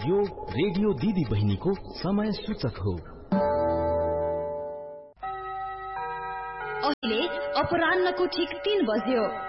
यो रेडियो दिदी बहिनीको समय सूचक हो। अहिले अपराह्नको ठिक 3 बज्यो।